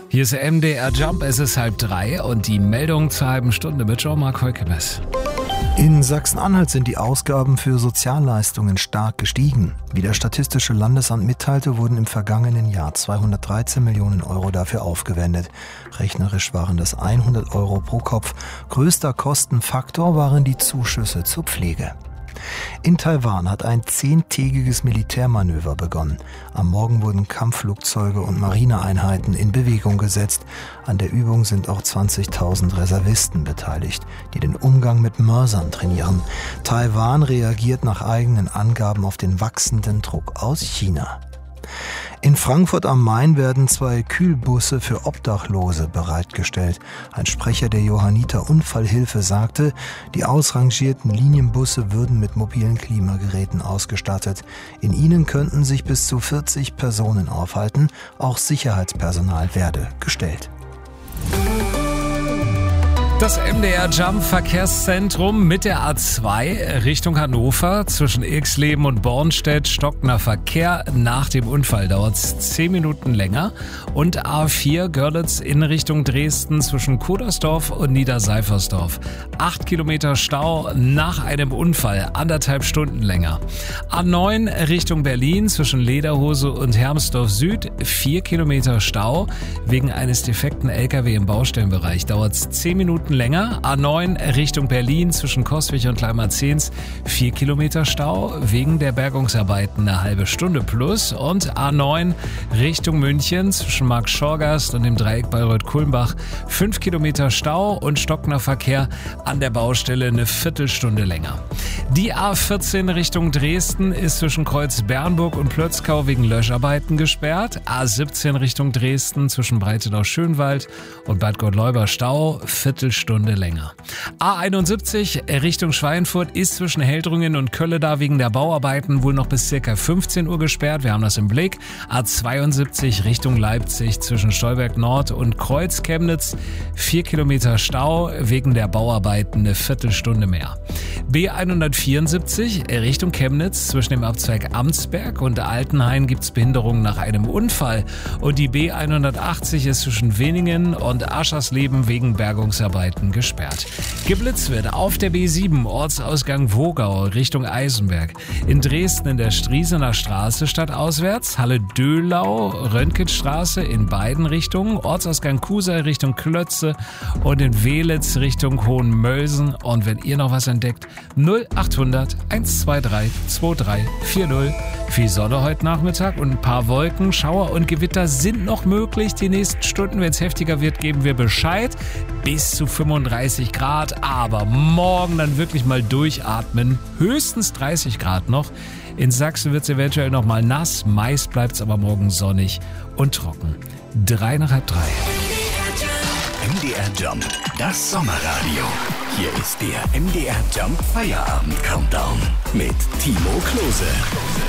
Hier ist der MDR Jump, es ist 2:30 und die Meldung zur halben Stunde mit Jean-Marc Heukemes. In Sachsen-Anhalt sind die Ausgaben für Sozialleistungen stark gestiegen. Wie das Statistische Landesamt mitteilte, wurden im vergangenen Jahr 213 Millionen Euro dafür aufgewendet. Rechnerisch waren das 100 Euro pro Kopf. Größter Kostenfaktor waren die Zuschüsse zur Pflege. In Taiwan hat ein 10-tägiges Militärmanöver begonnen. Am Morgen wurden Kampfflugzeuge und Marineeinheiten in Bewegung gesetzt. An der Übung sind auch 20.000 Reservisten beteiligt, die den Umgang mit Mörsern trainieren. Taiwan reagiert nach eigenen Angaben auf den wachsenden Druck aus China. In Frankfurt am Main werden 2 Kühlbusse für Obdachlose bereitgestellt. Ein Sprecher der Johanniter Unfallhilfe sagte, die ausrangierten Linienbusse würden mit mobilen Klimageräten ausgestattet. In ihnen könnten sich bis zu 40 Personen aufhalten. Auch Sicherheitspersonal werde gestellt. Das MDR Jump Verkehrszentrum mit der A2 Richtung Hannover zwischen Ilksleben und Bornstedt stockender Verkehr. Nach dem Unfall dauert es 10 Minuten länger. Und A4 Görlitz in Richtung Dresden zwischen Kudersdorf und Niederseifersdorf. 8 Kilometer Stau nach einem Unfall, 1,5 Stunden länger. A9 Richtung Berlin zwischen Lederhose und Hermsdorf Süd. 4 Kilometer Stau wegen eines defekten LKW im Baustellenbereich. Dauert es 10 Minuten länger. A9 Richtung Berlin zwischen Coswig und Leimerzehns 4 Kilometer Stau wegen der Bergungsarbeiten, eine halbe Stunde plus. Und A9 Richtung München zwischen Markt-Schorgast und dem Dreieck Bayreuth-Kulmbach 5 Kilometer Stau und stockender Verkehr an der Baustelle eine Viertelstunde länger. Die A14 Richtung Dresden ist zwischen Kreuz-Bernburg und Plötzkau wegen Löscharbeiten gesperrt. A17 Richtung Dresden zwischen Breitenau-Schönwald und Bad Gottleuba Stau, Viertelstunde länger. A71 Richtung Schweinfurt ist zwischen Heldrungen und Kölleda wegen der Bauarbeiten wohl noch bis ca. 15 Uhr gesperrt. Wir haben das im Blick. A72 Richtung Leipzig zwischen Stolberg Nord und Kreuz-Chemnitz 4 Kilometer Stau wegen der Bauarbeiten, eine Viertelstunde mehr. B174 Richtung Chemnitz zwischen dem Abzweig Amtsberg und Altenhain gibt es Behinderungen nach einem Unfall. Und die B180 ist zwischen Weningen und Aschersleben wegen Bergungsarbeiten gesperrt. Geblitzt wird auf der B7 Ortsausgang Wogau Richtung Eisenberg. In Dresden in der Striesener Straße stadtauswärts, Halle-Döhlau, Röntgenstraße in beiden Richtungen, Ortsausgang Kusel Richtung Klötze und in Welitz Richtung Hohenmölsen. Und wenn ihr noch was entdeckt, 0800 123 2340. Viel Sonne heute Nachmittag und ein paar Wolken, Schauer und Gewitter sind noch möglich. Die nächsten Stunden, wenn es heftiger wird, geben wir Bescheid. Bis zu 35 Grad, aber morgen dann wirklich mal durchatmen. Höchstens 30 Grad noch. In Sachsen wird es eventuell noch mal nass. Meist bleibt es aber morgen sonnig und trocken. 3 nach halb 3. MDR Jump, das Sommerradio. Hier ist der MDR Jump Feierabend Countdown mit Timo Klose.